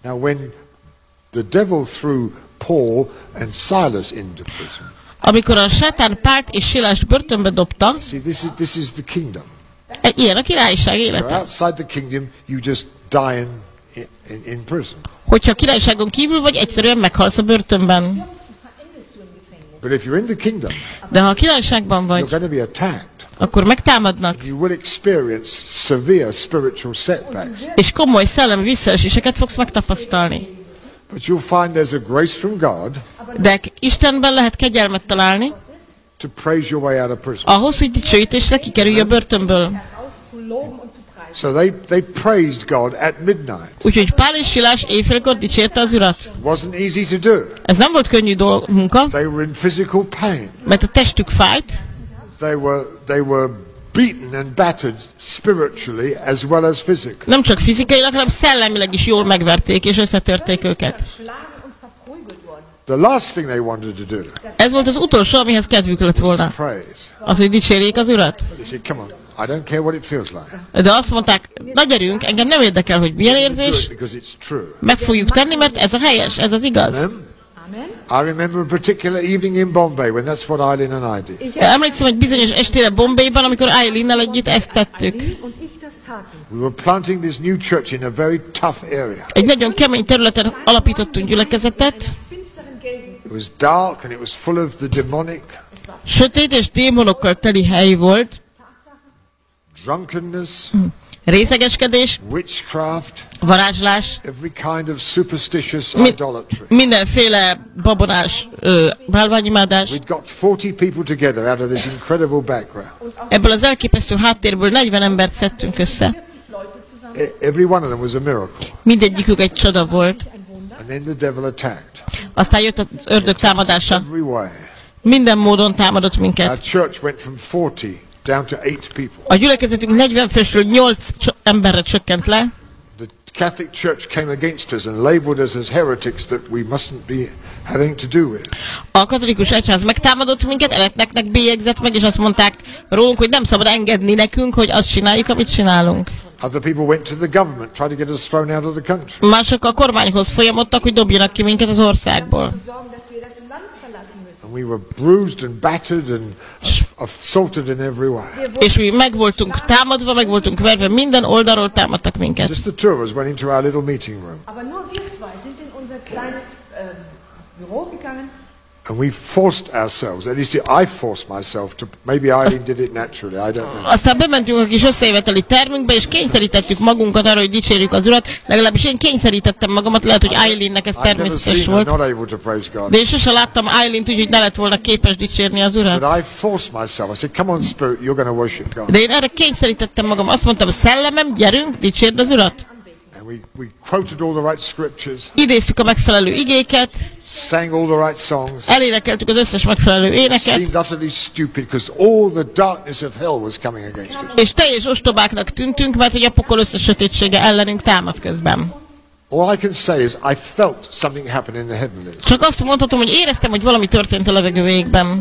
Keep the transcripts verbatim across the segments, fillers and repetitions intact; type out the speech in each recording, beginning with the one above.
Now when the devil threw Paul and Silas into prison. Amikor a sátán Pált és Silást börtönbe dobta, See, this is this is the kingdom. egy ilyen a királyság You're élete. outside the kingdom, you just die in in, in prison. Hogyha a királyságon kívül vagy, egyszerűen meghalsz a börtönben. But if you're in the kingdom, De ha a királyságban you're vagy, going to be attacked. akkor megtámadnak, You will experience severe spiritual setbacks. és komoly szellemi visszaeséseket fogsz megtapasztalni. But you'll find there's a grace from God De Istenben lehet kegyelmet találni, to praise your way out of prison. ahhoz, hogy dicsőítésre kikerülj a börtönből. So they, they praised God at midnight. Úgyhogy Pál és Silás éjfélkor dicsérte az Urat. It wasn't easy to do. Ez nem volt könnyű dolog, munka, They were in physical pain. mert a testük fájt, They were, they were beaten and battered spiritually as well as physically. nem csak fizikailag, hanem szellemileg is jól megverték és összetörték őket. The last thing they wanted to do Ez volt az utolsó, amihez kedvük lett was to volna. praise. Az, hogy dicsérjék az Urat. They said, come on, I don't care what it feels like. De azt mondták, na gyerünk, engem nem érdekel, hogy milyen Do érzés, it because it's true. meg fogjuk tenni, mert ez a helyes, ez az igaz. Amen? I remember a particular evening in Bombay when that's what Eileen and I did. Emlékszem egy bizonyos estére Bombayban, amikor Eileen-nel együtt ezt tettük. We were planting this new church in a very tough area. Egy nagyon kemény területen alapítottunk gyülekezetet, It was dark and it was full of the demonic, sötét és démonokkal teli hely volt, drunkenness, részegeskedés, witchcraft, varázslás, every kind of superstitious Mi- idolatry. mindenféle babonás ö, bálványimádás. We'd got forty people together out of this incredible background. Ebből az elképesztő háttérből negyven embert szedtünk össze. E- Every one of them was a miracle. Mindegyikük egy csoda volt. And then the devil attacked. Aztán jött az ördög támadása. Every way. Minden módon támadott Our minket. church went from forty down to eight people. A gyülekezetünk negyven fősről nyolc cs- emberre csökkent le. The Catholic Church came against us and labeled us as heretics that we mustn't be having to do with. A katolikus egyház megtámadott minket, eretneknek bélyegzett meg, és azt mondták rólunk, hogy nem szabad engedni nekünk, hogy azt csináljuk, amit csinálunk. Other people went to the government, tried to get us thrown out of the country. Mások a kormányhoz folyamodtak, hogy dobjanak ki minket az országból. And we were bruised and battered and assaulted in every way. És mi meg voltunk támadva, meg voltunk verve, minden oldalról támadtak minket. Just the two of us went into our little meeting room. Aber nur wir zwei sind in unser kleines ähm, Büro gegangen. And we forced ourselves, at least I forced myself to, maybe Eileen did it naturally, I don't know. Aztán bementünk a kis összejöveteli termünkbe, és kényszerítettük magunkat arra, hogy dicsérjük az Urat. Legalábbis én kényszerítettem magamat, lehet, hogy Eileennek ez I've never természetes seen her volt. not able to praise God. De én sose láttam Eileent úgy, hogy ne lett volna képes dicsérni az Urat. But I forced myself. I said, come on, Spirit, you're going to worship God. De én erre kényszerítettem magam. Azt mondtam, szellemem, gyerünk, dicsérd az Urat. And we, we quoted all the right scriptures, Idéztük a megfelelő igéket, sang all the right songs. elénekeltük az összes megfelelő éneket, Seemed utterly stupid because all the darkness of hell was coming against it. és teljes ostobáknak tűntünk, mert hogy a pokol összes sötétsége ellenünk támad közben. All I can say is I felt something happen in the heavenlies. Csak azt mondhatom, hogy éreztem, hogy valami történt a levegő égben.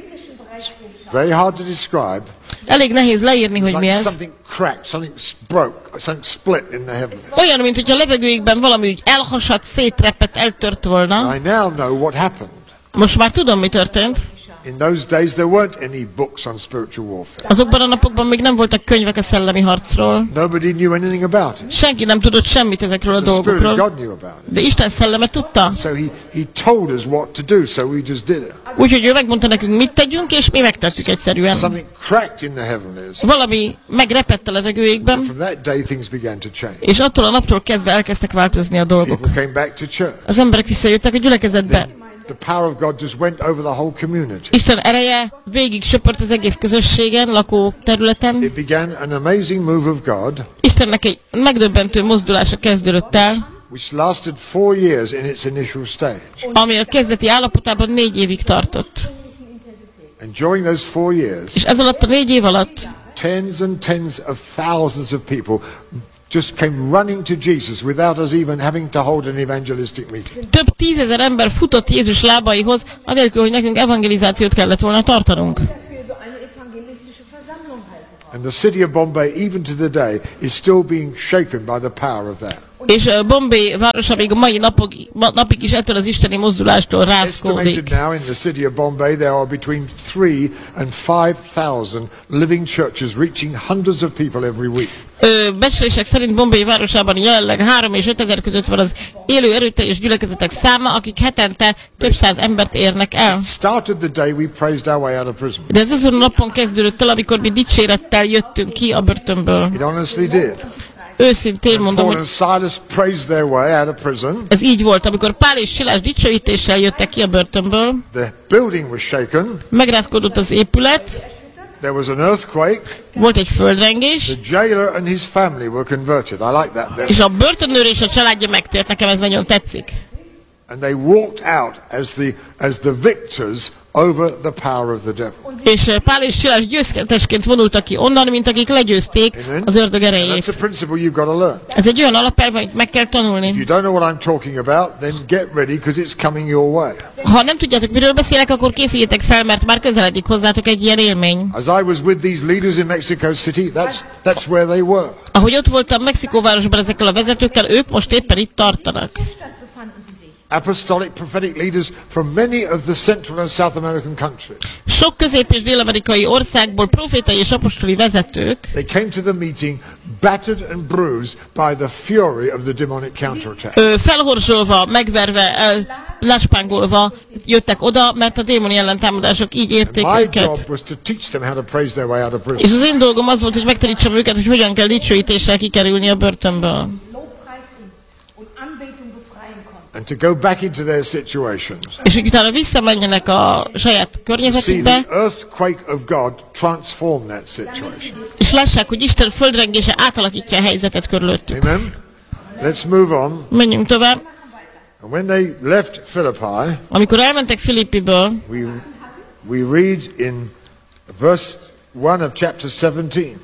Very hard to describe. Elég nehéz leírni, hogy mi Like ez. something cracked, something broke, something split in the heavens. Olyan, mint hogy a levegőikben valami úgy elhasadt, szétrepett, eltört volna. I now know what happened. Most már tudom, mi történt. In those days there weren't any books on spiritual warfare. Azokban a napokban még nem voltak könyvek a szellemi harcról. Nobody knew anything about it. Senki nem tudott semmit ezekről a The Spirit of dolgokról. God knew about it. De Isten szelleme tudta. So he, he told us what to do, so we just did it. Úgyhogy ő megmondta nekünk, mit tegyünk, és mi megtettük egyszerűen. Something cracked in the heavenlies. Valami megrepett a levegőikben, From that day things began to change. és attól a naptól kezdve elkezdtek változni a dolgok. People came back to church. Az emberek visszajöttek a gyülekezetbe. The power of God just went over the whole community. Isten ereje végig söpört az egész közösségen, lakó területen. It began an amazing move of God, Istennek egy megdöbbentő mozdulása kezdődött el, which lasted four years in its initial stage. ami a kezdeti állapotában négy évig tartott. And during those four years, És ez alatt a négy év alatt tens and tens of thousands of people just came running to Jesus without us even having to hold an evangelistic meeting. több tízezer ember futott Jézus lábaihoz, anélkül, hogy nekünk evangelizációt kellett volna tartanunk. Dass wir so eine evangelistische Versammlung halten. And the city of Bombay, even to the day, is still being shaken by the power of that. És uh, Bombay városa még a mai napok, ma, napig is ettől az isteni mozdulástól rázkódik. Estimated now in the city of Bombay there are between three and five thousand living churches reaching hundreds of people every week. Ö, becslések szerint Bombay városában jelenleg három és öt ezer között van az élő erőteljes gyülekezetek száma, akik hetente több száz embert érnek el. Started the day we praised our way out of prison. De ez azon a napon kezdődött el, amikor mi dicsérettel jöttünk ki a börtönből. It honestly did. Őszintén mondom, Paul and hogy Silas praised their way out of prison. ez így volt, amikor Pál és Silás dicsőítéssel jöttek ki a börtönből, The building was shaken. megrázkodott az épület, There was an earthquake. volt egy földrengés, The jailer and his family were converted. I like that bit. és a börtönőr és a családja megtért, nekem ez nagyon tetszik. And they walked out as the as the victors over the power of the devil. És uh, Pál és Silás győztesként vonultak ki onnan, mint akik legyőzték Amen. az ördög And that's a erejét. principle you've got to learn. Ez egy olyan alapelv, amit meg kell If you tanulni. don't know what I'm talking about, then get ready because it's coming your way. Ha nem tudjátok, miről beszélek, akkor készüljétek fel, mert már közeledik hozzátok egy ilyen élmény. As I was with these leaders in Mexico City, that's that's where they were. Ahogy ott voltam Mexikóvárosban ezekkel a vezetőkkel, ők most éppen itt tartanak. Stadt befanden sie sich. Apostolic prophetic leaders from many of the Central and South American countries. Sok közép- és dél-amerikai országból profétai és apostoli vezetők They came to the meeting battered and bruised by the fury of the demonic counterattack. ö, felhorzsolva, megverve, el, láspángolva jöttek oda, mert a démoni ellentámadások így érték My job őket. was to teach them how to praise their way out of prison. És az én dolgom az volt, hogy megtanítsam őket, hogy hogyan kell dicsőítéssel kikerülni a börtönből. Lobpreis und, und Anbetung befreien konnten. And to go back into their situations. És hogy utána visszamenjenek a saját See környezetükbe, the earthquake of God transform that situation. és lássák, hogy Isten földrengése átalakítja a helyzetet körülöttük. Amen? Let's move on. Menjünk tovább. And when they left Philippi, Amikor elmentek Filippiből, we, we read in verse one of chapter seventeen.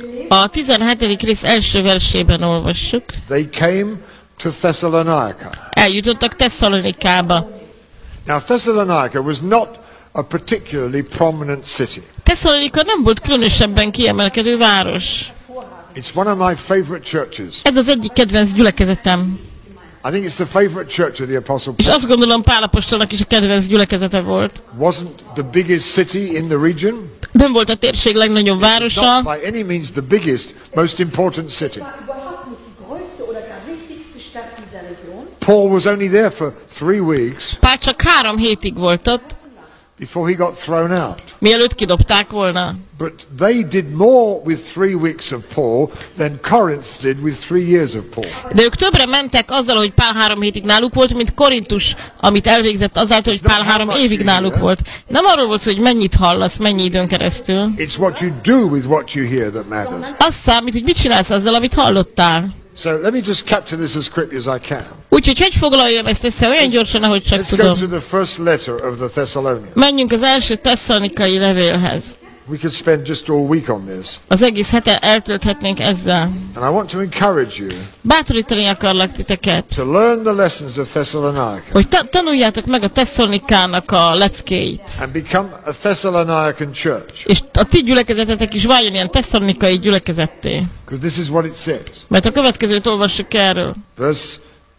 a tizenhetedik rész első versében olvassuk. They came to Thessalonica. Eljutottak Tesszalonikába. Now Thessalonica was not a particularly prominent city. Tesszalonika nem volt különösebben kiemelkedő város. It's one of my favorite churches. Ez az egyik kedvenc gyülekezetem. I think it's the favorite church of the Apostle És Paul. azt gondolom Pál apostolnak is a kedvenc gyülekezete volt. Wasn't the biggest city in the region. Nem volt a térség legnagyobb It's városa, not by any means the biggest, most important city. War überhaupt nicht die größte oder gar wichtigste Stadt dieser Region. Paul was only there for three weeks Pál csak három hétig volt ott, before he got thrown out. mielőtt kidobták volna. But they did more with three weeks of Paul than Corinth did with three years of Paul. De ők többre mentek azzal, hogy Pál három hétig náluk volt, mint Korintus, amit elvégzett azáltal, hogy Pál három évig náluk volt. Nem arról volt szó, hogy mennyit hallasz, mennyi időn keresztül. It's what you do with what you hear that matters. Az számít, hogy mit csinálsz azzal, amit hallottál. So let me just capture this as quickly as I can. Úgyhogy hogy foglaljam ezt össze olyan gyorsan, ahogy csak Let's go tudom. to the first letter of the Thessalonians. Menjünk az első tesszalonikai levélhez. We could spend just all week on this. Az egész hetet eltölthetnénk ezzel. And I want to encourage you Bátorítani akarlak titeket, to learn the lessons of Thessalonica hogy ta- tanuljátok meg a Tesszalonikának a leckéit. and become a Thessalonican church. És a ti gyülekezetetek is váljon ilyen tesszalonikai gyülekezetté. Because this is what it says. Mert a következőt olvassuk erről. Verse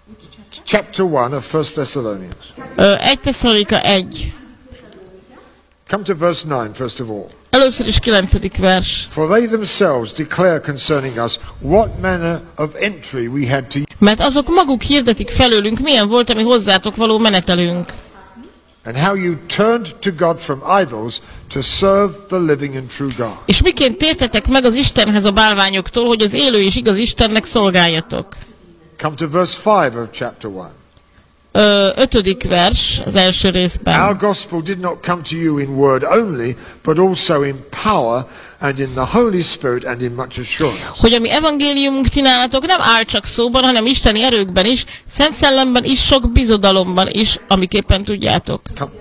chapter one of First Thessalonians. Ö, egy Tesszalonika egy. Come to verse nine first of all. Először is kilencedik vers. For they themselves declare concerning us what manner of entry we had to you, Mert azok maguk hirdetik felőlünk, milyen volt a mi hozzátok való menetelünk. and how you turned to God from idols to serve the living and true God. És miként tértetek meg az Istenhez a bálványoktól, hogy az élő és igaz Istennek szolgáljatok. Come to verse five of chapter one. Ö, ötödik vers az első Our részben. gospel did not come to you in word only, but also in power and in the Holy Spirit and in much assurance. Hogy a mi evangéliumunk ti nálatok nem áll csak szóban, hanem isteni erőkben is, szent szellemben is, sok bizodalomban is, amiképpen tudjátok. Come,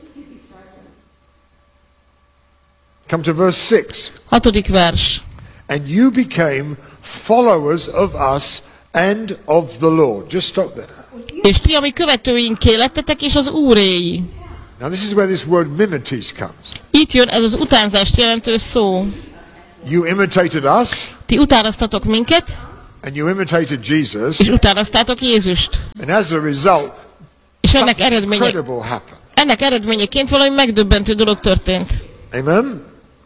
come to verse six. Hatodik vers. And you became followers of us and of the Lord. Just stop there. És ti, ami követőinké lettetek, és az Úréi. Now this is where this word mimetes comes. Itt jön ez az utánzást jelentő szó. You imitated us, Ti utánoztatok minket, and you imitated Jesus, és utánoztátok Jézust. and as a result, És ennek something eredménye, incredible happened. ennek eredményeként valami megdöbbentő dolog történt. Amen?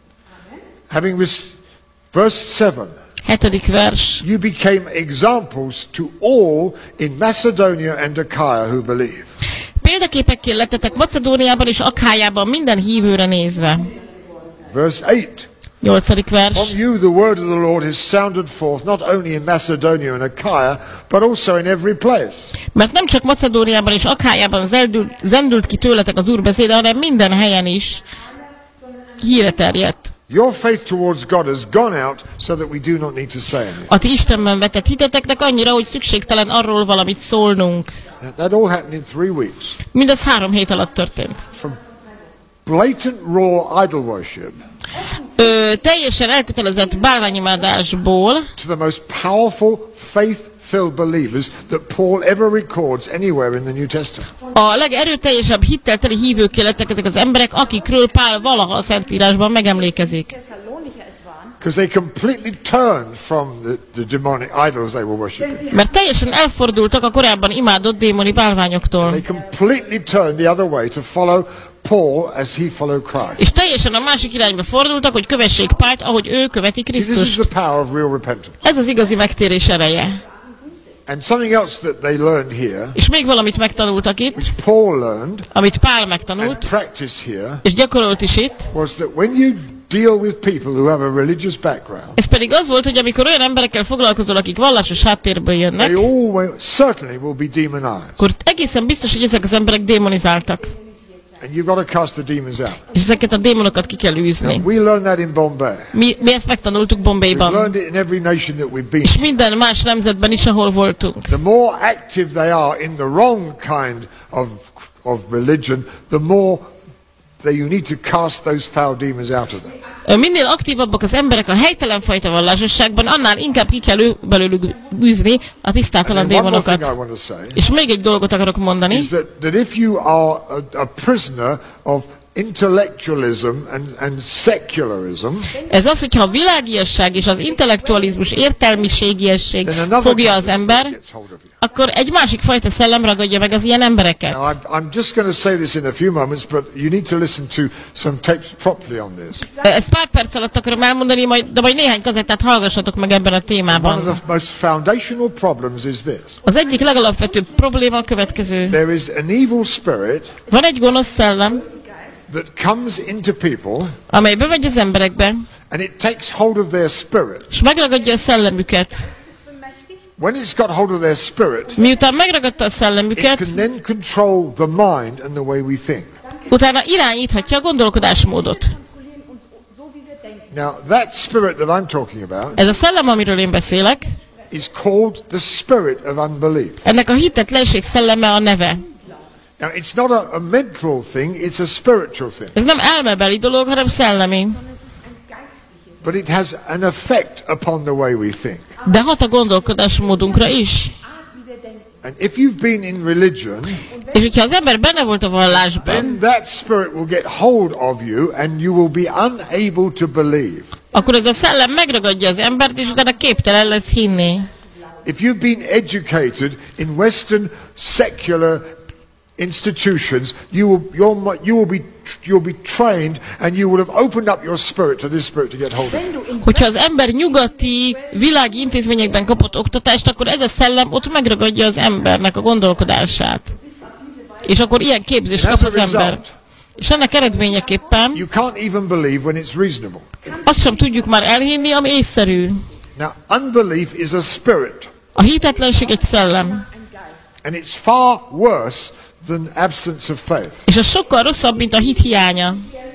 Having this, verse seven, Hetedik vers. you became examples to all in Macedonia and Achaia who believe. Példaképekké lettetek Macedóniában és Akhájában minden hívőre nézve. Verse eight, Nyolcadik vers. from you the word of the Lord has sounded forth not only in Macedonia and Achaia, but also in every place. Mert nem csak Macedóniában és Akhájában zendült, zendült ki tőletek az Úr beszéde, hanem minden helyen is híre terjedt. Your faith towards God has gone out so that we do not need to say anything. A ti Istenben vetett hiteteknek annyira, hogy szükségtelen arról valamit szólnunk. That all happened in three weeks. Mindez három hét alatt történt. From blatant raw idol worship Ö, teljesen elkötelezett bálványimádásból to the most powerful faith-filled believers that Paul ever records anywhere in the New Testament. a legerőteljesebb hittelteli hívőké lettek ezek az emberek, akikről Pál valaha a Szentírásban megemlékezik. Thessaloniker es waren, Because they completely turned from the, the demonic idols they were worshiping. Mert teljesen elfordultak a korábban imádott démoni bálványoktól. They completely turned the other way to follow Paul as he followed Christ. És teljesen a másik irányba fordultak, hogy kövessék Pált, ahogy ő követi See, this is Krisztust. the power of real repentance. Ez az igazi megtérés ereje. And something else that they learned here, És még valamit megtanultak itt, which Paul learned amit Pál and megtanult, practiced here, és gyakorolt is itt. was that when you deal with people who have a religious background, Ez pedig az volt, hogy amikor olyan emberekkel foglalkozol, akik vallásos háttérből jönnek, they always certainly will be demonized. akkor egészen biztos, hogy ezek az emberek démonizáltak. And you've got to cast the demons out. És ezeket a démonokat ki kell űzni. We learned that in Bombay. Mi, mi ezt megtanultuk We've Bombayban. learned it in every nation that we've been. És minden más nemzetben is, ahol voltunk. The more active they are in the wrong kind of, of religion, the more that you need to cast those foul demons out of them. Minél aktívabbak az emberek a helytelen fajta vallásosságban, annál inkább ki kell ő- belőlük űzni a tisztátalan And one more thing I démonokat. want to say És még egy dolgot akarok mondani, is that, that if you are a, a prisoner of intellectualism and, and secularism, ez az, hogyha a világiasság és az intellektualizmus, értelmiségiesség then another fogja kind az of ember, spirit gets hold of you. akkor egy másik fajta szellem ragadja meg az ilyen embereket. Now, I'm, I'm just going to say this in a few moments, but you need to listen to some tapes properly on this. Ezt pár perc alatt akarom elmondani, majd, de majd néhány kazettát hallgassatok meg ebben a One of témában. the most foundational problems is this. Az egyik legalapvetőbb probléma a következő. There is an evil spirit Van egy gonosz szellem, that comes into people amely bemegy az emberekbe, and it takes hold of their spirit. és megragadja a szellemüket. When it's got hold of their spirit, Miután megragadta a it szellemüket, can then control the mind and the way we think. utána irányíthatja a gondolkodásmódot. kontrollieren und so wie wir denken. Now, that spirit that I'm talking about Ez a szellem, amiről én beszélek, is called the spirit of unbelief. ennek a hitetlenség szelleme a neve. Now, it's not a, a mental thing, it's a spiritual thing. Ez nem elmebeli dolog, hanem szellemi. But it has an effect upon the way we think. De hat a gondolkodásmódunkra is. And if you've been in religion, És hogyha az ember benne volt a vallásban, then that spirit will get hold of you and you will be unable to believe. akkor ez a szellem megragadja az embert, és utána képtelen lesz hinni. If you've been educated in Western secular institutions, you will, you're, you will be you'll be trained and you will have opened up your spirit to this spirit to get hold of you. Hogyha az ember nyugati, világi intézményekben kapott oktatást, akkor ez a szellem ott megragadja az embernek a gondolkodását. És akkor ilyen képzést kap az ember. És ennek eredményeképpen You can't even believe when it's reasonable. azt sem tudjuk már elhinni, ami észszerű. Now, unbelief is a spirit, A hitetlenség egy szellem. and it's far worse than absence of faith. És az sokkal rosszabb, mint a hit hiánya.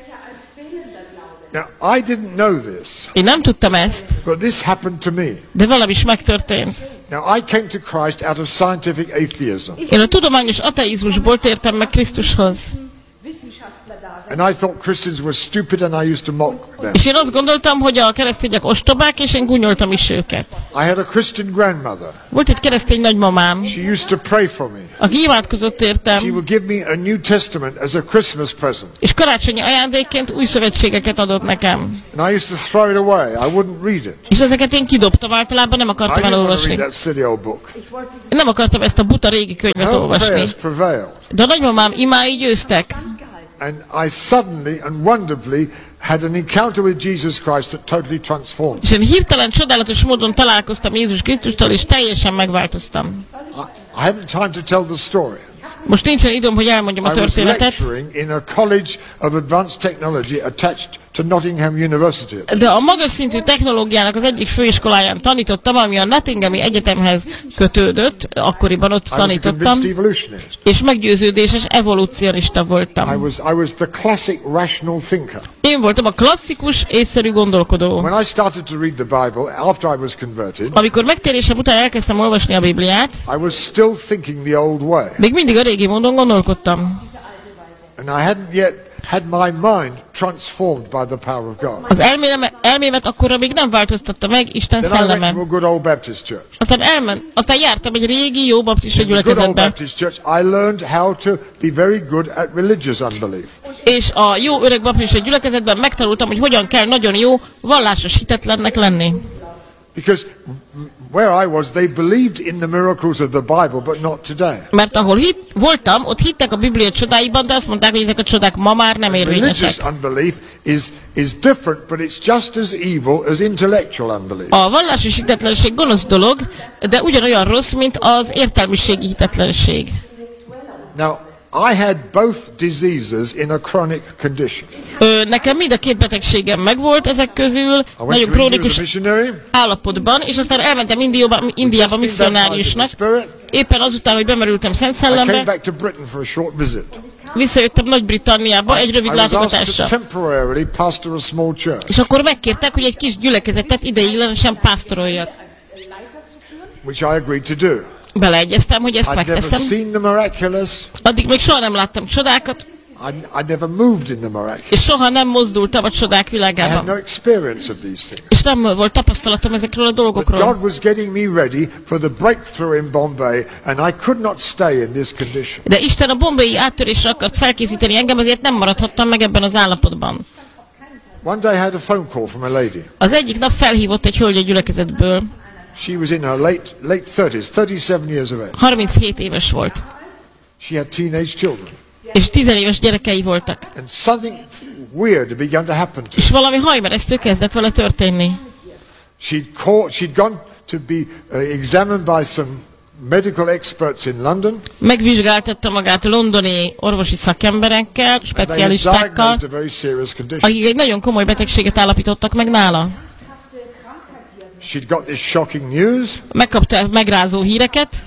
Now, I didn't know this, Én nem tudtam ezt, but this happened to me. de valami is megtörtént. Now, I came to Christ out of scientific atheism, Én a tudományos ateizmusból tértem meg Krisztushoz. Wissenschaftler da sind. and I thought Christians were stupid, and I used to mock them. És én azt gondoltam, hogy a keresztények ostobák, és én gúnyoltam is őket. I had a Christian grandmother. Volt egy keresztény nagymamám, She used to pray for me. aki imádkozott She értem, would give me a New Testament as a Christmas present. és karácsonyi ajándékként új szövetségeket adott nekem. And I used to throw it away. I wouldn't read it. És ezeket én kidobtam, általában nem I akartam didn't want to elolvasni. read that silly old book. Én nem akartam ezt a buta régi könyvet Her olvasni. prayers prevailed. De a nagymamám imái győztek. And I suddenly and wonderfully had an encounter with Jesus Christ that totally transformed. És én hirtelen, csodálatos módon találkoztam Jézus Krisztustal, és teljesen megváltoztam. I, I haven't time to tell the story. Most nincsen időm, hogy elmondjam a I was történetet, lecturing in a college of advanced technology attached to Nottingham University. de a magas szintű technológiának az egyik főiskoláján tanítottam, ami a Nottinghami Egyetemhez kötődött, akkoriban ott I was a tanítottam, convinced evolutionist. és meggyőződéses evolucionista I voltam. was, I was the classic rational thinker. Én voltam a klasszikus, észszerű gondolkodó. When I started to read the Bible after I was converted, Amikor megtérésem után elkezdtem olvasni a Bibliát, I was still thinking the old way. még mindig a régi módon gondolkodtam. And I hadn't yet had my mind transformed by the power of God. Az elmélemet, elmémet akkorra még nem változtatta meg Isten Then I went szelleme. to a good old Baptist church. Aztán elment, aztán jártam egy régi, jó baptista In the good old gyülekezetbe, Baptist church, I learned how to be very good at religious unbelief. és a jó öreg baptista gyülekezetben megtanultam, hogy hogyan kell nagyon jó, vallásos hitetlennek lenni. Because where I was, they believed in the miracles of the Bible, but not today. Mert ahol hit, voltam, ott hittek a Biblia csodáiban, de azt mondták, hogy ezek a csodák ma már nem Religious érvényesek. unbelief is, is different, but it's just as evil as intellectual unbelief. A vallásos hitetlenség gonosz dolog, de ugyanolyan rossz, mint az értelmiségi hitetlenség. Now, I had both diseases in a chronic condition. Ö, nekem mind a két betegségem megvolt ezek közül, I went nagyon to India as a krónikus missionary. állapotban, és aztán elmentem Indiába, Indiába Just been baptized in misszionáriusnak, the Spirit. éppen azután, hogy bemerültem Szent I came Szellembe, back to Britain for a short visit. visszajöttem Nagy-Britanniába egy I rövid was asked to látogatásra. temporarily pastor a small church, És akkor megkértek, hogy egy kis gyülekezetet ideiglenesen pásztoroljak. which I agreed to do. Beleegyeztem, hogy ezt I'd never megteszem. seen the miraculous. Addig még soha nem láttam csodákat, I, I never moved in the miraculous. és soha nem mozdultam a csodák I had világában. no experience of these things. És nem volt tapasztalatom ezekről a But dolgokról. God was getting me ready for the breakthrough in Bombay, and I could not stay in this condition. De Isten a bombay áttörésre akart felkészíteni engem, ezért nem maradhattam meg ebben az állapotban. One day I had a phone call from a lady. Az egyik nap felhívott egy hölgy a gyülekezetből. She was in her late late thirties, thirty-seven years of age. harminchét éves volt. She had teenage children, És tizenéves gyerekei voltak. and something weird began to happen to És her. valami hajmeresztő kezdett vele történni. She'd called, she'd gone to be uh, examined by some medical experts in London. Megvizsgáltatta magát londoni orvosi szakemberekkel, They had specialistákkal, diagnosed a very serious condition. akik egy nagyon komoly betegséget állapítottak meg nála. She'd got this shocking news. Megkapta megrázó híreket,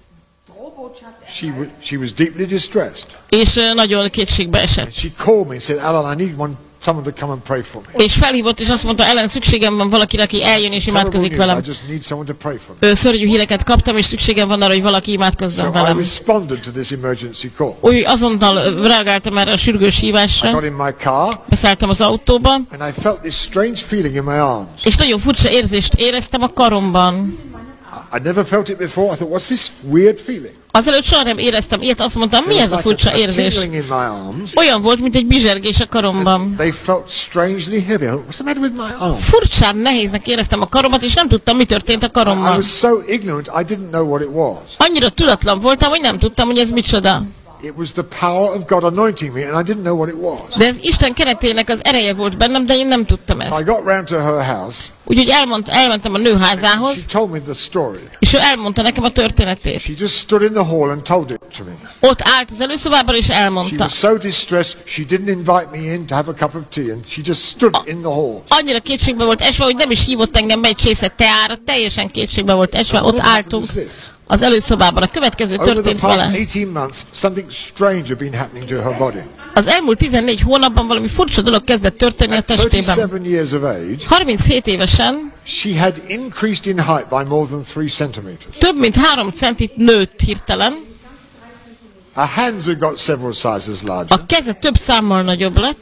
She, w- she was deeply distressed. és ö, nagyon kétségbe esett. She called me and said, Alan, I need one, someone to come and pray for me. És felhívott, és azt mondta, Ellen, szükségem van valakire, aki eljön és Terrible imádkozik news. velem. I just need someone to pray for me. Ö, Szörnyű híreket kaptam, és szükségem van arra, hogy valaki So imádkozzon I velem. responded to this emergency call. Úgy azonnal ö, reagáltam erre a sürgős I hívásra, got in my car beszálltam az autóba, and I felt this strange feeling in my arms. és nagyon furcsa érzést éreztem a karomban. I never felt it before. I thought, what's this weird feeling? Azelőtt soha nem éreztem ilyet, azt mondtam, mi It ez was a like furcsa a, a érzés? tingling in my arms. Olyan volt, mint egy bizsergés a karomban. They felt strangely heavy. I thought, what's the matter with my arm? Furcsán nehéznek éreztem a karomat, és nem tudtam, mi történt a I karommal. was so ignorant, I didn't know what it was. Annyira tudatlan voltam, hogy nem tudtam, hogy ez micsoda. It was the power of God anointing me, and I didn't know what it was. De ez Isten keretének az ereje volt bennem, de én nem tudtam I ezt. got round to her house. Úgyhogy elmond, elmentem a She nőházához, told me the story. és ő elmondta nekem a történetét. She just stood in the hall and told it to me. Ott állt az előszobában, és She elmondta. was so distressed, she didn't invite me in to have a cup of tea, and she just stood in the hall. Annyira kétségbe volt esve, hogy nem is hívott engem be egy csésze teára, teljesen kétségbe volt esve, ott álltunk az előszobában. A következő Over the történt past vele. eighteen months, something strange had been happening to her body. Az elmúlt tizennégy hónapban valami furcsa dolog kezdett történni a At testében. thirty-seven years of age, harminchét évesen she had increased in height by more than three centimeters. több mint három centit nőtt hirtelen, Her hands had got several sizes larger. a keze több számmal nagyobb lett,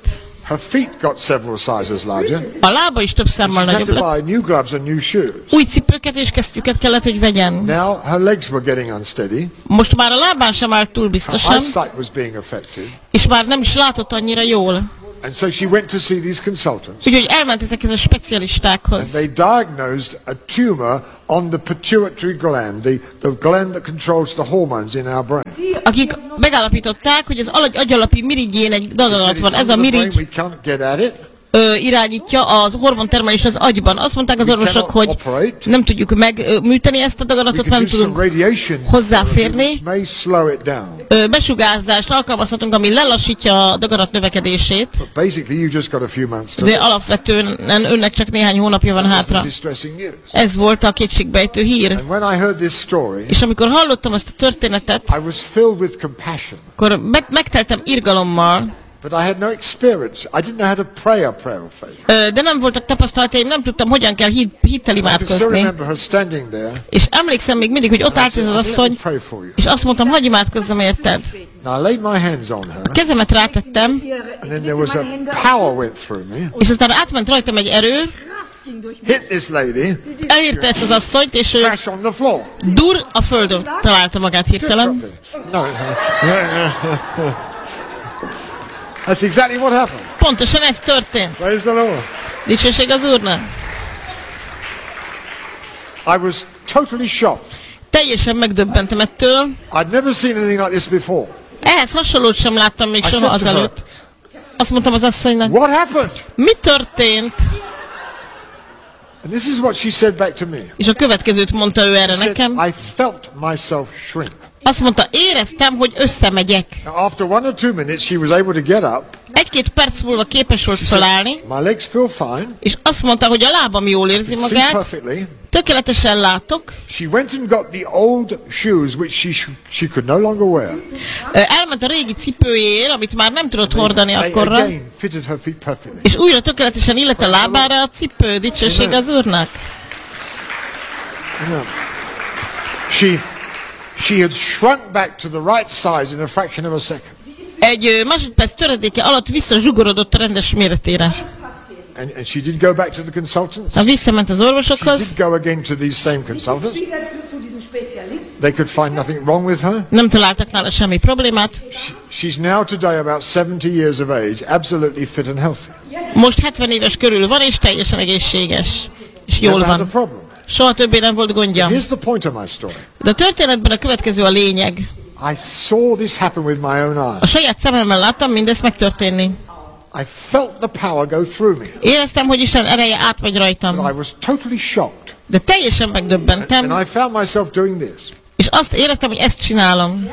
Her feet got several sizes larger. A lába is több számmal She had nagyobb to lett. buy new gloves and new shoes. Új cipőket és kesztyűket kellett, hogy vegyen. Now her legs were getting unsteady. Most már a lábán sem állt túl Her biztosan, eyesight was being affected. és már nem is látott annyira jól. And so she went to see these consultants. Úgyhogy elment ezekhez a And specialistákhoz. they diagnosed a tumor on the pituitary gland, the, the gland that controls the hormones in our brain. Akik megállapították, hogy az agy- agyalapi mirigyén egy They daganat said, van. "It's Ez a under the brain, mirigy we can't get at it. ö, irányítja az hormontermelést az agyban. Azt mondták az We orvosok, cannot hogy operate. nem tudjuk megműteni ezt a We daganatot, can nem do some tudunk radiation, hozzáférni. which may slow it down. Ö, Besugárzást alkalmazhatunk, ami lelassítja a daganat növekedését, But basically, you just got a few months to de live. alapvetően önnek csak néhány hónapja van It's hátra. distressing news. Ez volt a kétségbejtő hír. And when I heard this story, És amikor hallottam ezt a történetet, I was filled with compassion. akkor me- megteltem irgalommal, But I had no experience. I didn't know how to pray a prayer of faith. Ö, de nem voltak tapasztalataim, nem tudtam, hogyan kell hit, hittel I can still imádkozni. remember her standing there. És emlékszem még mindig, hogy ott I állt said, ez az "Let me asszony, pray for you." és azt mondtam, hagyj imádkozzam érted. Now I laid my hands on her, Kezemet rátettem, and then there was a power went through me, és aztán átment rajtam egy erő, hit this lady, elérte ezt az asszonyt, és ő crash on the floor. dur a földön találta magát hirtelen. No. That's exactly what happened. Pontosan ez történt. Praise the Lord. Dicsőség az Úrnak. I was totally shocked. Teljesen megdöbbentem ettől. I'd never seen anything like this before. Ehhez hasonlót sem láttam még I soha said to her, azelőtt. Azt mondtam az asszonynak, What happened? mi történt? And this is what she said back to me. És a következőt mondta ő erre She said, nekem. I felt myself shrink. Azt mondta, éreztem, hogy összemegyek. Now, after one or two minutes, she was able to get up. Egy-két perc múlva képes volt felállni, My legs feel fine. és azt mondta, hogy a lábam jól érzi See magát, perfectly. tökéletesen látok. She went and got the old shoes, which she sh- she could no longer wear. Ö, Elment a régi cipőjéért, amit már nem tudott hordani They akkorra, again fitted her feet perfectly. és újra tökéletesen illet a lábára a cipő. Dicsőség az Úrnak. No. She she had shrunk back to the right size in a fraction of a second. Egy ö, másodperc töredéke alatt visszazsugorodott a rendes méretére. And, and she did go back to the consultants. Na, visszament az She orvosokhoz, did go again to these same consultants. Wieder zu diesem Spezialisten. They could find nothing wrong with her. nem találtak nála semmi problémát. She's now today about seventy years of age, absolutely fit and healthy. Most hetven éves körül van, és teljesen egészséges. És jól Never had a van. problem. Soha többé nem volt gondja. Here's the point of my story. De a történetben a következő a lényeg. I saw this happen with my own A eyes. saját szememmel láttam mindezt megtörténni. I felt the power go through me. Éreztem, hogy Isten ereje átmegy I rajtam. was totally shocked. De teljesen megdöbbentem, And I found myself doing this. és azt éreztem, hogy ezt csinálom.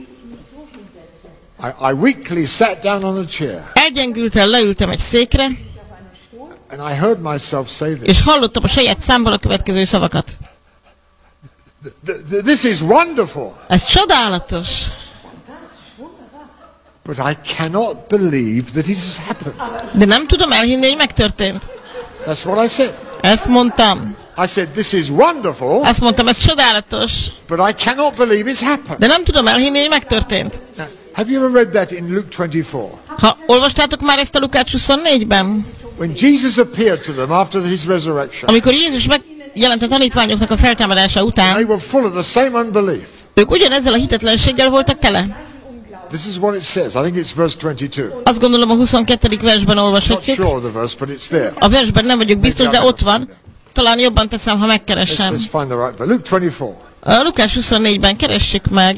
I, I weakly sat down on a chair Elgyengültem, leültem egy székre, and I heard myself say this. és hallottam a saját számból a következő szavakat. Th- th- This is wonderful, Ez csodálatos, but I cannot believe that it has happened. de nem tudom elhinni, hogy megtörtént. That's what I said. Ezt mondtam. I said, this is wonderful, Azt mondtam, ez csodálatos, but I cannot believe it's happened. de nem tudom elhinni, hogy megtörtént. Now, have you ever read that in Luke twenty-four? Ha olvastátok már ezt a Lukács huszonnégyben? When Jesus appeared to them after his resurrection, Amikor Jézus megjelent a tanítványoknak a feltámadása they után, were full of the same unbelief. ők ugyanezzel a hitetlenséggel voltak tele. This is what it says. I think it's verse twenty-two. Azt gondolom a huszonkettedik versben Not olvashatjuk. sure of the verse, but it's there. A versben nem vagyok biztos, de ott van. Talán jobban teszem, ha Let's, megkeresem. let's find the right verse. Luke twenty-four. A Lukás huszonnégyben keressük meg.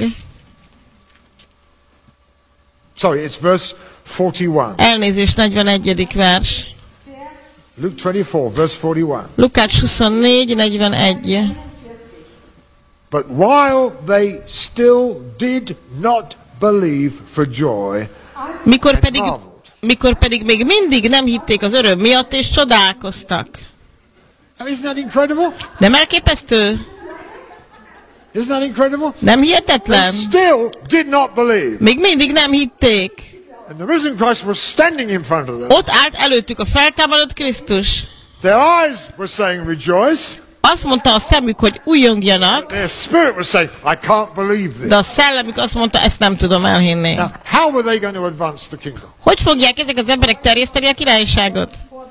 Sorry, it's verse forty-one. Elnézést, negyvenegyedik vers. Luke twenty-four, verse forty-one. Lukács huszonnégy, negyvenegy. But while they still did not believe for joy, Mikor pedig, marveled. mikor pedig még mindig nem hitték az öröm miatt, és csodálkoztak. Now, isn't that incredible? Nem elképesztő? Isn't that incredible? Nem They hihetetlen? still did not believe. Még mindig nem hitték. And the risen Christ was standing in front of them. Ott állt előttük a feltámadott Krisztus. Their eyes were saying rejoice. Azt mondta a szemük, hogy újongjanak, Their spirit was saying, I can't believe this. de a szellemük azt mondta, ezt nem tudom elhinni. Now, how were they going to advance the kingdom? Hogy fogják ezek az emberek terjeszteni a királyságot?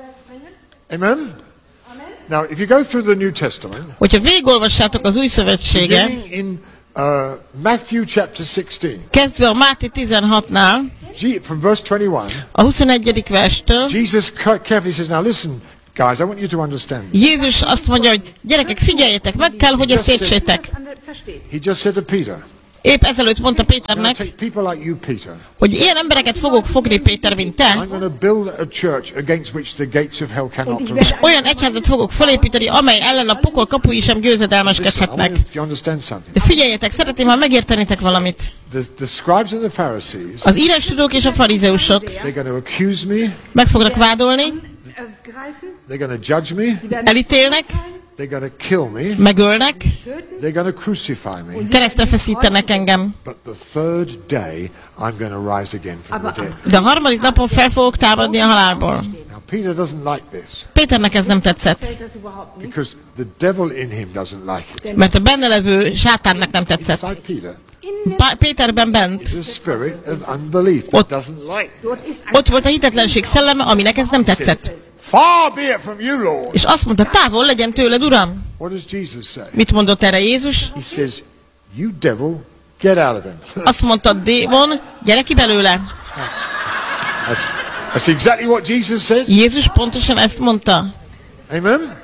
Amen? Now, if you go through the New Testament, Hogyha végigolvassátok az új szövetséget, beginning in uh, Matthew chapter sixteen, kezdve a Máté tizenhatnál, G- from verse twenty-one, a huszonegyedik verstől, Jesus ca- carefully says, now listen, guys, I want you to understand. Jézus azt mondja, hogy gyerekek, figyeljetek, meg kell, hogy ezt értsétek. He just said to Peter, Épp ezelőtt mondta I'm going Péternek, to take people like you, Peter. hogy ilyen embereket fogok fogni, Péter, mint te, I'm going to build a church against which the gates of hell cannot és prevail. olyan egyházat fogok felépíteni, amely ellen a pokol kapui sem Listen, I győzedelmeskedhetnek. want you to understand something. De figyeljetek, szeretném, ha megértenitek valamit. The, the scribes and the Pharisees, Az írástudók és a farizeusok they're going to accuse me, meg fognak vádolni, they're going to judge me, elítélnek, they're going to kill me, megölnek, they're going to crucify me. keresztre feszítenek engem. But the third day, I'm going to rise again from the dead. De a harmadik napon fel fogok támadni a halálból. Now, Peter doesn't like this Péternek ez nem tetszett, because the devil in him doesn't like it. mert a benne levő sátánnak nem tetszett. Inside Peter Pá- Péterben bent is a spirit of unbelief Ott- that doesn't like it. ott volt a hitetlenség szelleme, aminek ez nem tetszett. Far be it from you, Lord. És azt mondta, távol legyen tőled, Uram. What does Jesus say? Mit mondott erre Jézus? He says, you devil, get out of him. Azt mondta, démon, gyere ki belőle. That's, that's exactly what Jesus said. Jézus pontosan ezt mondta. Amen?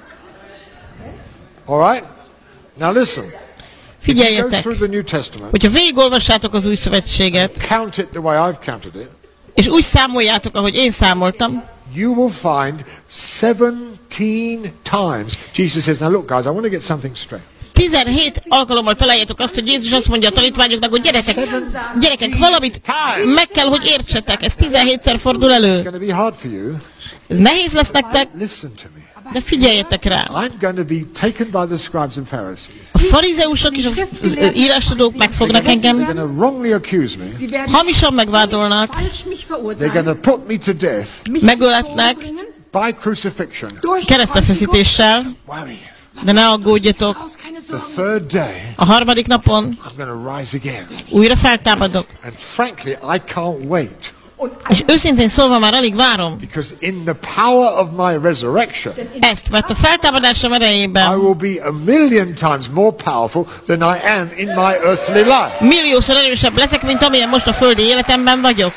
All right? Now listen. If you go Figyeljetek, through the New Testament, hogyha végigolvassátok az új szövetséget, count it the way I've counted it, és úgy számoljátok, ahogy én számoltam, you will find seventeen times Jesus says, now look guys, I want to get something straight. tizenhét alkalommal találjátok azt, hogy Jézus azt mondja a tanítványoknak, hogy gyerekek, gyerekek, valamit meg kell, hogy értsetek. Ez tizenhétszer fordul It's elő. going to be hard for you. Ez nehéz lesz nektek, Listen to me. de figyeljetek rá. I'm going to be taken by the scribes and Pharisees. A farizeusok és az írástudók megfognak They're engem, going to wrongly accuse me. hamisan megvádolnak, They're going to put me to death megöletnek, by crucifixion. keresztrefeszítéssel, Worry. de ne aggódjatok. The third day, A harmadik napon I'm going to rise again. újra feltámadok. And frankly, I can't wait. És őszintén szólva már alig várom Because in the power of my resurrection, ezt, mert a feltámadásom I erejében will be a million times more powerful than I am in my earthly life. milliószor erősebb leszek, mint amilyen most a földi életemben vagyok.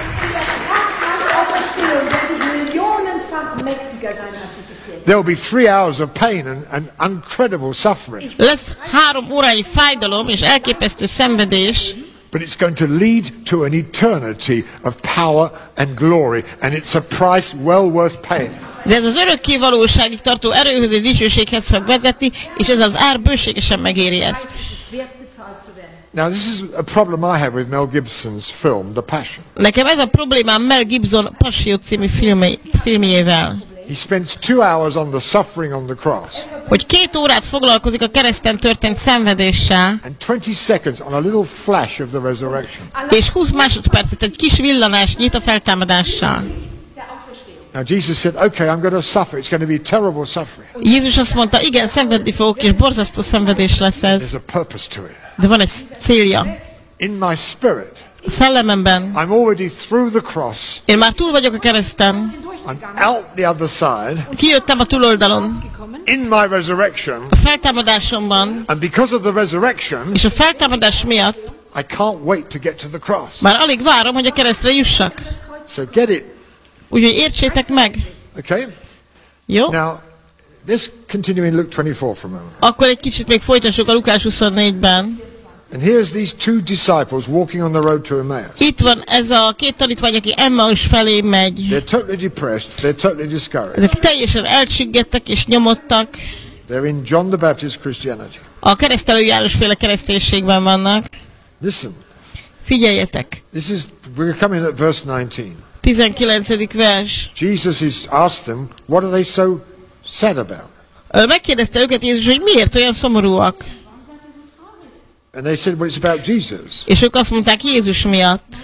There will be three hours of pain and, and incredible suffering. Lesz három órányi fájdalom és elképesztő szenvedés, But it's going to lead to an eternity of power and glory. And it's a price well worth paying. de ez az örökké valóságig tartó erőhöz és dicsőséghez fog vezetni, és ez az ár bőségesen megéri ezt. Now this is a problem I have with Mel Gibson's film, The Passion. Nekem ez a problémám Mel Gibson Passió című filmé, filmjével, He spends two hours on the suffering on the cross hogy két órát foglalkozik a kereszten történt szenvedéssel, and twenty seconds on a little flash of the resurrection. és húsz másodpercet egy kis villanás nyit a feltámadással. Now Jesus said, okay, I'm going to suffer. It's going to be terrible suffering. Jézus azt mondta, igen, szenvedni fogok, és borzasztó szenvedés lesz ez, There's a purpose to it. de van egy célja. In my spirit, A szellememben I'm already through the cross. én már túl vagyok a kereszten, I'm out the other side. kijöttem a túloldalon, In my resurrection. a feltámadásomban, And because of the resurrection, és a feltámadás miatt I can't wait to get to the cross. már alig várom, hogy a keresztre jussak. So get it. Úgyhogy értsétek meg. Okay? Jó? Now, let's continue in Luke twenty-four for a moment. Akkor egy kicsit még folytassuk a Lukás huszonnégyben. And here's these two disciples walking on the road to Emmaus. Itt van ez a két tanítvány, aki Emmaus felé megy. They're totally depressed. They're totally discouraged. Ezek teljesen elcsüggettek és nyomottak. They're in John the Baptist Christianity. A keresztelő János féle kereszténységben vannak. Listen, Figyeljetek. this is, we're coming at verse nineteen. tizenkilencedik vers. Jesus is asked them, what are they so sad about? Ö, Megkérdezte őket Jézus, hogy miért olyan szomorúak. And they said, well, it's about Jesus. És ők azt mondták Jézus miatt.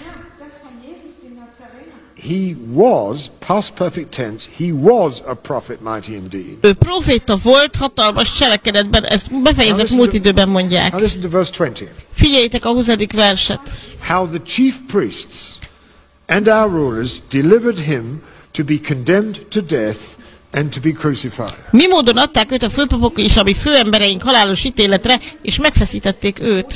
He was, past perfect tense, he was a prophet mighty indeed. Ő proféta volt, hatalmas cselekedetben, ezt befejezett múlt időben mondják. Now listen to verse twenty. Figyeljétek a huszadik verset. how the chief priests and our rulers delivered him to be condemned to death and to be crucified. Mi módon adták őt a főpapok és a mi főembereink halálos ítéletre, és megfeszítették őt.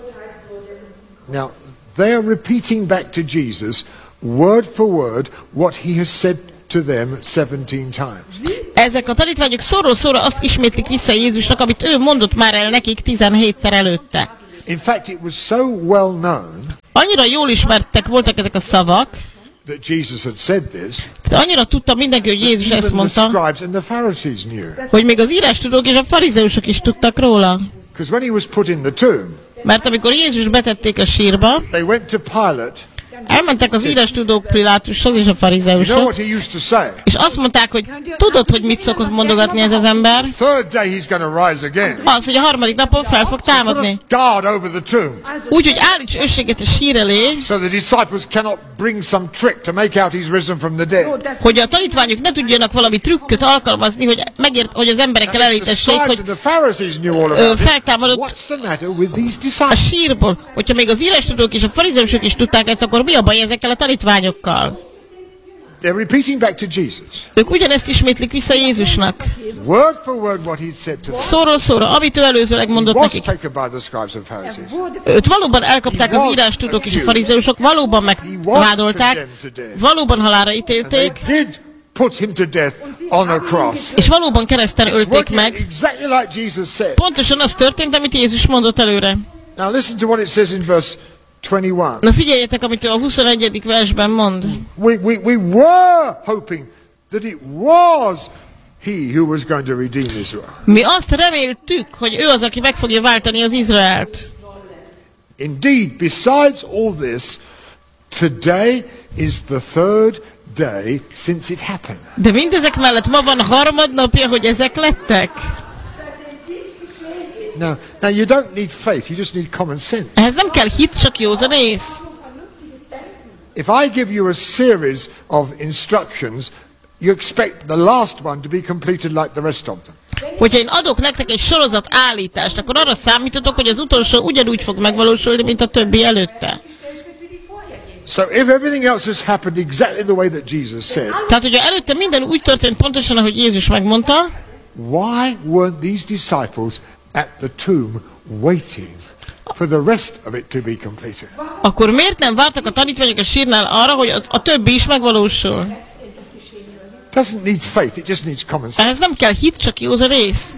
Now, they are repeating back to Jesus, word for word, what he has said to them seventeen times. Ezek a tanítványok szóról szóra azt ismétlik vissza Jézusnak, amit ő mondott már el nekik tizenhétszer előtte. In fact, it was so well known Annyira jól ismertek voltak ezek a szavak, that Jesus had said this, tehát annyira tudta mindenki, hogy Jézus ezt even the mondta, scribes and the Pharisees knew. hogy még az írástudók és a farizeusok is tudtak róla. Because when he was put in the tomb, Mert amikor Jézus betették a sírba, they went to Pilate. elmentek az írástudók Pilátushoz és a You know farizeusok, what he used to say? és azt mondták, hogy tudod, hogy mit szokott mondogatni ez az ember? Third day he's going to rise again. Az, hogy a harmadik napon fel fog Put a támadni. guard over the tomb Úgy, hogy állíts őrséget a sír elé, so the disciples cannot bring some trick to make out he's risen from the dead. hogy a tanítványok ne tudjanak valami trükköt alkalmazni, hogy, megért, hogy az emberekkel The elítessék, scribes hogy and the Pharisees knew all ö, about it. feltámadott What's the matter with these a disciples? sírból. Hogyha még az írástudók és a farizeusok is tudták ezt, akkor mi a baj ezekkel a tanítványokkal? They're repeating back to Jesus, Ők ugyanezt ismétlik vissza Jézusnak. word for word what he'd said to them. Szóról szóra, amit ő előzőleg He mondott was nekik. taken by the scribes and Pharisees. Őt valóban elkapták az írástudók és a farizeusok, valóban megvádolták, valóban halálra And they ítélték, did put him to death on a cross. és valóban kereszten It's ölték working meg. exactly like Jesus said. Pontosan az történt, amit Jézus mondott előre. Now listen to what it says in verse twenty-one. Na figyeljetek, amit ő a huszonegyedik versben mond. We, we, we were hoping that it was he who was going to redeem Israel. Mi azt reméltük, hogy ő az, aki meg fogja váltani az Izraelt. Indeed, besides all this, today is the third day since it happened. De mindezek mellett ma van harmadnapja, hogy ezek lettek. Now, now you don't need faith, you just need common sense. Ehhez nem kell hit, csak józan ész. If I give you a series of instructions, you expect the last one to be completed like the rest of them. Hogyha én adok nektek egy sorozat állítást, akkor arra számítotok, hogy az utolsó ugyanúgy fog megvalósulni, mint a többi előtte. So if everything else has happened exactly the way that Jesus said, Tehát, hogyha előtte minden úgy történt pontosan, ahogy Jézus megmondta, why weren't these disciples at the tomb waiting for the rest of it to be completed? akkor miért nem vártak a tanítványok a sírnál arra, hogy a, a többi is megvalósul? Doesn't need faith, it just needs common sense. Ehhez nem kell hit, csak józan ész.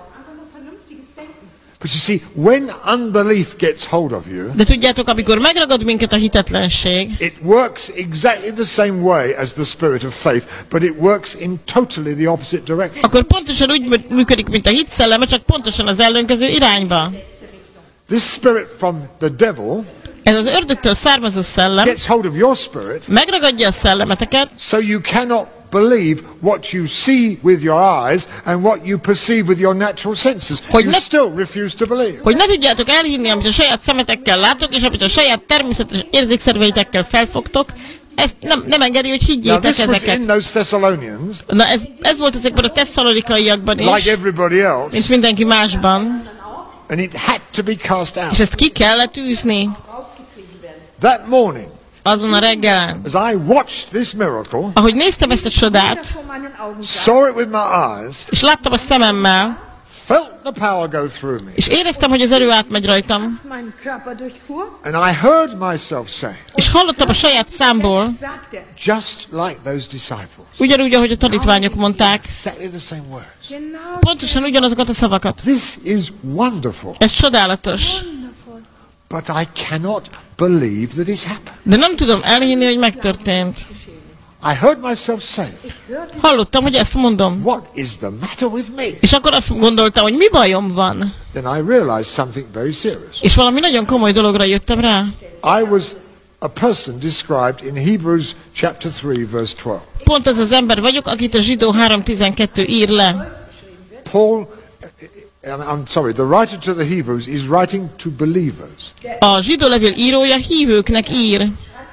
But you see, when unbelief gets hold of you, De tudjátok, amikor megragad minket a hitetlenség, it works exactly the same way as the spirit of faith, but it works in totally the opposite direction. akkor pontosan úgy mű- működik, mint a hit szelleme, csak pontosan az ellenkező irányba. This spirit from the devil Ez az ördögtől származó szellem gets hold of your spirit, megragadja a szellemeteket, so you cannot believe what you see with your eyes and what you perceive with your natural senses. Hogy You ne- still refuse to believe. hogy ne tudjátok elhinni, amit a saját szemetekkel látok, és amit a saját természetes érzékszerveitekkel felfogtok, ezt nem, nem engedi, hogy Now higgyétek this was in ezeket. those Thessalonians, Na ez, ez volt ezekben a tesszalonikaiakban like is, everybody else, mint mindenki másban, and it had to be cast és out. ezt ki kellett űzni That morning, azon a reggelen. as I watched this miracle, Ahogy néztem ezt a csodát, vor meinen Augen sah, saw it with my eyes, és láttam a szememmel, felt the power go through me, és éreztem, hogy az erő átmegy rajtam, meinen Körper durchfuhr, and I heard myself say, és hallottam a saját számból, sagte, just like those disciples, ugyanúgy, ahogy a tanítványok mondták, exactly the same words. genau pontosan ugyanazokat a szavakat. This is wonderful, Ez csodálatos. but I cannot believe that it's happened. De nem tudom elhinni, hogy megtörtént. I heard myself say, Hallottam, hogy ezt mondom. what is the matter with me? És akkor azt gondoltam, hogy mi bajom van. Then I realized something very serious. És valami nagyon komoly dologra jöttem rá. I was a person described in Hebrews chapter three, verse twelve. Pont az az ember vagyok, akit a zsidó három tizenkettő ír le. Paul, I'm sorry, the writer to the Hebrews is writing to believers. A zsidó levél írója hívőknek ír.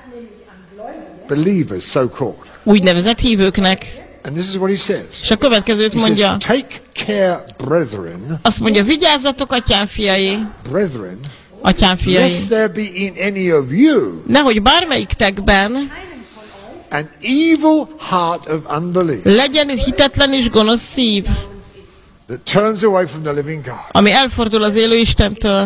Believers, so called. Úgynevezett hívőknek. And this is what he says. És a következőt He mondja. says, take care, brethren, Azt mondja, vigyázzatok, atyám fiai, brethren, atyám fiai. lest there be in any of you Nehogy bármelyiktekben an evil heart of unbelief legyen hitetlen és gonosz szív, that turns away from the living God. ami elfordul az élő Istentől.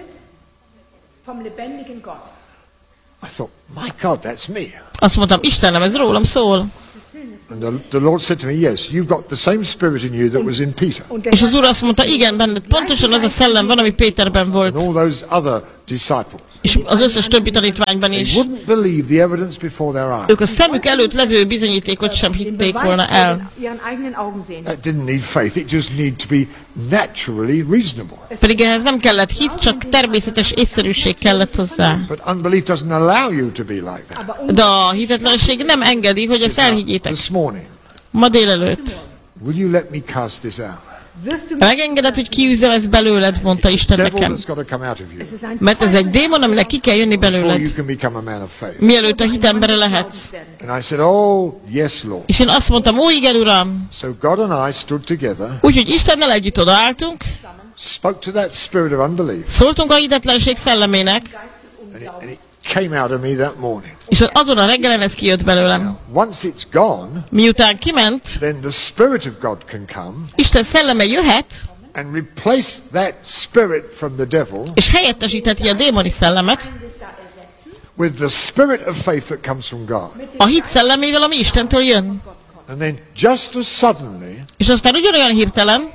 Vom lebendigen Gott. I thought, my God, that's me. Azt mondtam, Istenem, ez rólam szól. And the, the Lord said to me, yes, you've got the same spirit in you that was in Peter És az Úr azt mondta, igen, benned pontosan az a szellem van, ami Péterben and volt, all those other disciples. és az összes többi tanítványban They is. wouldn't believe the evidence before their eyes. Ők a szemük előtt levő bizonyítékot sem hitték volna el. Ihren eigenen Augen sehen. That didn't need faith. It just needed to be naturally reasonable. Pedig ehhez nem kellett hit, csak természetes észszerűség kellett hozzá. But unbelief doesn't allow you to be like that. De a hitetlenség nem engedi, hogy ezt elhiggyétek. This morning, Ma délelőtt. will you let me cast this out? Wirst du Megengeded, hogy kiűzzem ezt belőled, mondta Isten Devil nekem. that's got to come out of you Es ist ein Mert ez egy démon, aminek ki kell jönni before you belőled, can become a man of faith. mielőtt a hit embere lehetsz. And I said, oh, yes, Lord. És én azt mondtam, ó igen, Uram. So God and I stood together, Úgyhogy Istennel együtt odaálltunk, spoke to that spirit of unbelief, szóltunk a hitetlenség szellemének, and it, and it came out of me that morning. és azon a reggelen ez kijött belőlem. Once it's gone, Miután kiment, then the Spirit of God can come Isten szelleme jöhet, and replace that spirit from the devil és helyettesítheti a démoni szellemet with the spirit of faith that comes from God. a hit szellemével, ami Istentől jön. And then just as suddenly, És aztán ugyanolyan hirtelen,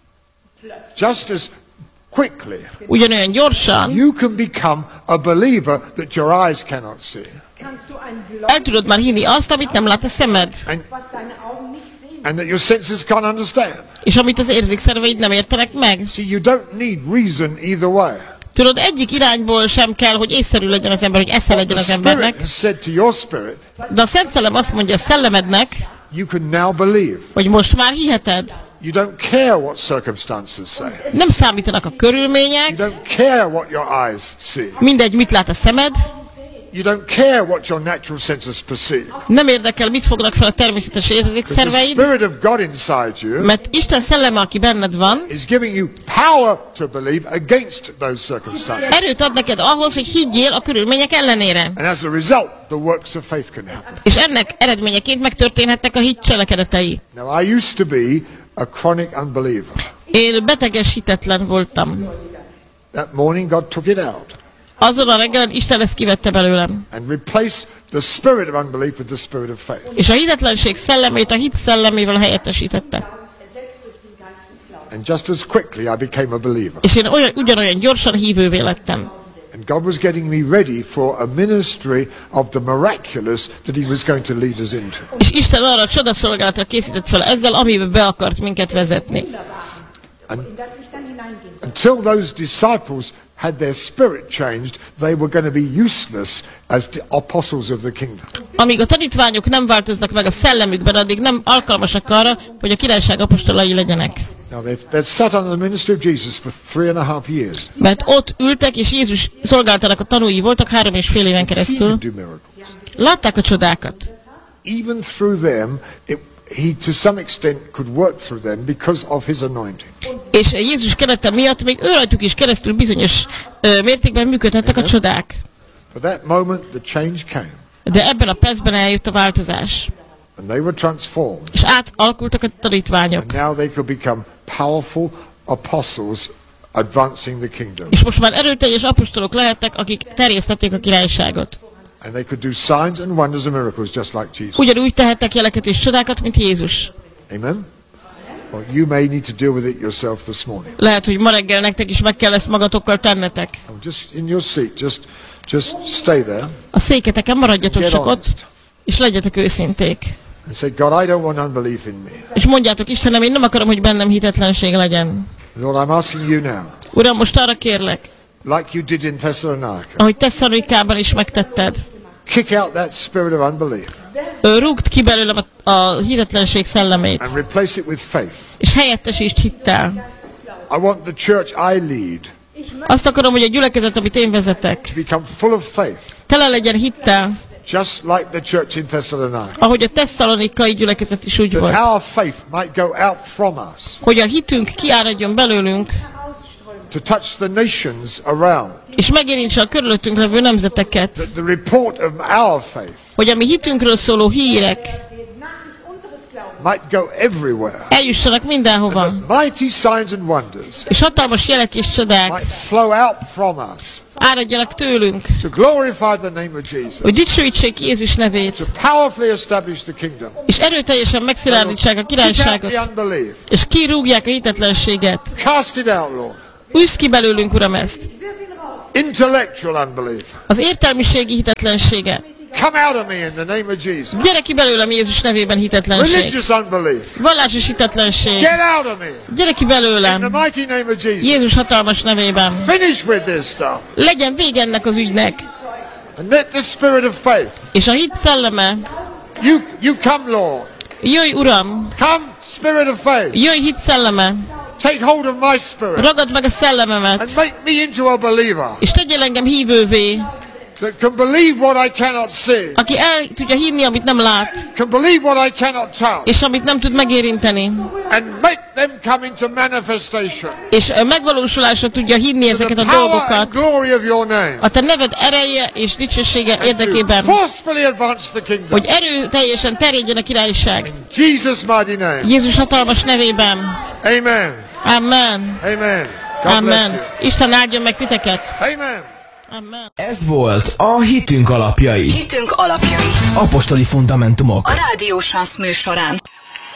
just as quickly, ugyanolyan gyorsan you can become a believer that your eyes cannot see. kannst du ein Glauben, el tudod már hinni azt, amit nem lát a szemed, And, was deine Augen nicht sehen. and that your senses can't understand. és amit az érzékszerveid nem értenek meg. See, you don't need reason either way. Tudod, egyik irányból sem kell, hogy észszerű legyen az ember, hogy esze legyen The az Spirit embernek, has said to your spirit, de a Szent Szellem azt mondja a szellemednek, you can now believe. hogy most már hiheted. You don't care what circumstances say. Nem számítanak a You körülmények, don't care what your eyes see. mindegy, mit lát a szemed, You don't care what your natural senses perceive. nem érdekel, mit fognak fel a természetes The érzékszerveid, Spirit of God inside you mert Isten szelleme, aki benned van, is giving you power to believe against those circumstances. erőt ad neked ahhoz, hogy higgyél a körülmények ellenére. And as a result, the works of faith can happen. És ennek eredményeként megtörténhetnek a hit cselekedetei. Now, I used to be a chronic unbeliever. Én beteges hitetlen voltam. That morning, God took it out Azon a reggelen Isten ezt kivette belőlem. and replaced the spirit of unbelief with the spirit of faith. És a hitetlenség szellemét a hit szellemével helyettesítette. And just as quickly, I became a believer. És én olyan, ugyanolyan gyorsan hívővé lettem. And God was getting me ready for a ministry of the miraculous that He was going to lead us into. És Isten arra a csodaszolgálatra készített fel ezzel, amiben be akart minket vezetni. In das ich dann hineingehen. Until those disciples had their spirit changed, they were going to be useless as the apostles of the kingdom. Amíg a tanítványok nem változnak meg a szellemükben, addig nem alkalmasak arra, hogy a királyság apostolai legyenek. Now, they've, they've sat under the ministry of Jesus for three and a half years. Mert ott ültek, és Jézus szolgáltának a tanúi voltak három és fél éven He keresztül. could do miracles. Látták a csodákat. Even through them, it, he to some extent could work through them because of his anointing. És Jézus kerete miatt még ő rajtuk is keresztül bizonyos ö, mértékben működhettek a csodák. For that moment, the change came, De ebben a percben eljött a változás. and they were transformed. És átalakultak a tanítványok. And now they could become powerful apostles advancing the kingdom. És most már erőteljes apostolok lehettek, akik terjesztették a királyságot. And they could do signs and wonders and miracles just like Jesus. Ugyanúgy tehettek jeleket és csodákat, mint Jézus. Amen? Well, you may need to deal with it yourself this morning. Lehet, hogy ma reggel nektek is meg kell ezt magatokkal tennetek. Oh, just in your seat, just just stay there A széketeken maradjatok Get csak ott, honest. és legyetek őszinték. and say, God, I don't want unbelief in me. És mondjátok, Istenem, én nem akarom, hogy bennem hitetlenség legyen. Lord, I'm asking you now, Uram, most arra kérlek, like you did in Thessalonica, ahogy Tesszalonikában is megtetted, kick out that spirit of unbelief Ö, rúgd ki belőlem a, a hitetlenség szellemét, and replace it with faith. és helyettesítsd hittel. I want the church I lead Azt akarom, hogy a gyülekezet, amit én vezetek, to become full of faith, tele legyen hittel, just like the church in Thessalonica. ahogy a tesszalonikai gyülekezet is úgy That volt. our faith might go out from us Hogy a hitünk kiáradjon belőlünk, to touch the nations around. és megérintse a körülöttünk levő nemzeteket, that the report of our faith hogy a mi hitünkről szóló hírek might go everywhere. eljussanak mindenhova, Mighty signs and wonders és hatalmas jelek és csodák might flow out from us áradjanak tőlünk, to glorify the name of Jesus, hogy dicsőítsék Jézus nevét, to powerfully establish the kingdom, és erőteljesen megszilárdítsák a kick out királyságot, the unbelief, és kirúgják a hitetlenséget. cast it out, Lord. Űzd ki belőlünk, Uram, ezt. Intellectual unbelief, Az értelmiségi hitetlenséget. come out of me in the name of Jesus. Gyere ki belőlem Jézus nevében hitetlenség. Religious unbelief, Vallásos hitetlenség. get out of me Gyere ki in the belőlem mighty name of Jesus. Jézus hatalmas nevében. Finish with this stuff, Legyen vége ennek az ügynek. and let the spirit of faith, És a hit szelleme, you you come, Lord. jöjj Uram, Come, spirit of faith. jöjj hit szelleme, Take hold of my spirit ragad meg a szellememet, and make me into a believer és tegyél engem hívővé, that can believe what I cannot see, aki el tudja hinni, amit nem lát, can believe what I cannot touch, és amit nem tud megérinteni, and make them come into manifestation. és megvalósulásra tudja hinni To ezeket the a power and dolgokat, glory of your name. a te neved ereje és dicsősége To érdekében, forcefully advance the kingdom. hogy erő teljesen terjedjen a királyság. Jesus' mighty name. Jézus hatalmas nevében. Amen. Amen. Amen. God bless Amen. you. Isten áldjon meg titeket. Amen. Amen. Ez volt a Hitünk alapjai. Hitünk alapjai. Apostoli fundamentumok. A Rádió Sansz műsorán.